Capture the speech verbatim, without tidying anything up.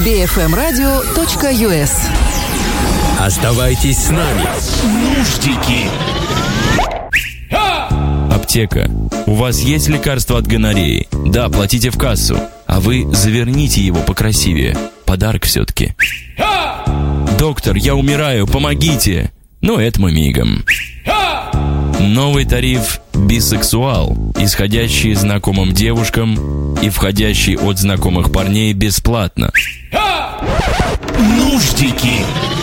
би эф эм радио точка ю эс. Оставайтесь с нами. Нуждики. Аптека. У вас есть лекарство от гонореи? Да, платите в кассу. А вы заверните его покрасивее. Подарок все-таки. Доктор, я умираю, помогите. Ну, это мы мигом. Новый тариф «Бисексуал», исходящий знакомым девушкам и входящий от знакомых парней бесплатно. Нуждики.